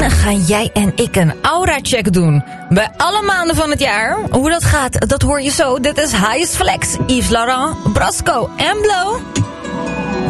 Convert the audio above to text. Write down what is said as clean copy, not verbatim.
gaan jij en ik een aura-check doen. Bij alle maanden van het jaar. Hoe dat gaat, dat hoor je zo. Dit is Highest Flex, Yves Laurent, Brasco en Blow.